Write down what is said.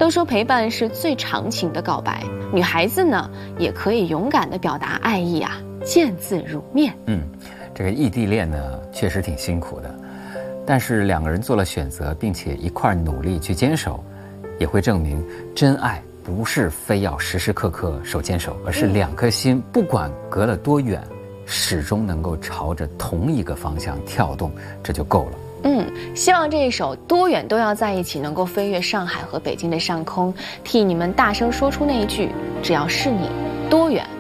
都说陪伴是最长情的告白，女孩子呢也可以勇敢地表达爱意啊，见字如面。 这个异地恋呢确实挺辛苦的，但是两个人做了选择，并且一块努力去坚守，也会证明真爱不是非要时时刻刻手牵手，而是两颗心不管隔了多远，始终能够朝着同一个方向跳动，这就够了。 希望这一首多远都要在一起能够飞越上海和北京的上空，替你们大声说出那一句，只要是你，多远